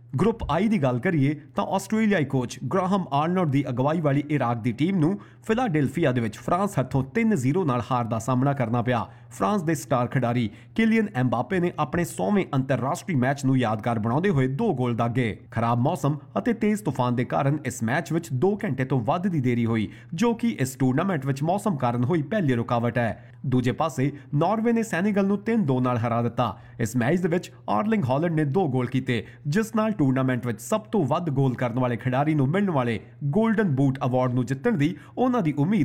Group ਆਈ ਦੀ ਗੱਲ ਕਰੀਏ ਤਾਂ ਆਸਟ੍ਰੇਲੀਆਈ ਕੋਚ ਗ੍ਰਾਹਮ ਆਰਨੋਲਡ ਦੀ ਅਗਵਾਈ ਵਾਲੀ ਇਰਾਕ ਦੀ ਟੀਮ ਨੂੰ ਫਿਲਾਡੈਲਫੀਆ ਦੇ ਵਿੱਚ ਫਰਾਂਸ ਹੱਥੋਂ 3-0 ਨਾਲ ਹਾਰ ਦਾ ਸਾਹਮਣਾ ਕਰਨਾ ਪਿਆ। ਫਰਾਂਸ ਦੇ ਸਟਾਰ ਖਿਡਾਰੀ ਕਿਲੀਅਨ ਐਮਬਾਪੇ ਨੇ ਆਪਣੇ 100ਵੇਂ ਅੰਤਰਰਾਸ਼ਟਰੀ ਮੈਚ ਨੂੰ ਯਾਦਗਾਰ ਬਣਾਉਂਦੇ ਹੋਏ 2 ਗੋਲ ਦਾਗੇ। ਖਰਾਬ ਮੌਸਮ ਅਤੇ ਤੇਜ਼ ਤੂਫਾਨ ਦੇ ਕਾਰਨ ਇਸ ਮੈਚ ਵਿੱਚ 2 ਘੰਟੇ ਤੋਂ ਵੱਧ ਦੀ ਦੇਰੀ ਹੋਈ, ਜੋ ਕਿ ਇਸ ਟੂਰਨਾਮੈਂਟ ਵਿੱਚ ਮੌਸਮ ਕਾਰਨ ਹੋਈ ਪਹਿਲੀ ਰੁਕਾਵਟ ਹੈ। ਦੂਜੇ ਪਾਸੇ ਨਾਰਵੇ ਨੇ ਸੈਨੇਗਲ ਨੂੰ 3-2 ਨਾਲ ਹਰਾ ਦਿੱਤਾ। ਇਸ ਮੈਚ ਦੇ ਵਿੱਚ ਆਰਲਿੰਗ ਹਾਲੈਂਡ ਨੇ 2 ਗੋਲ ਕੀਤੇ, ਜਿਸ ਨਾਲ ਟੂਰਨਾਮੈਂਟ ਵਿੱਚ ਸਭ ਤੋਂ ਵੱਧ ਗੋਲ ਕਰਨ ਵਾਲੇ ਖਿਡਾਰੀ ਨੂੰ ਮਿਲਣ ਵਾਲੇ 골ਡਨ ਬੂਟ ਅਵਾਰਡ ਨੂੰ ਜਿੱਤਣ ਦੀ ਉਹਨਾਂ ਦੀ ਉਮੀਦ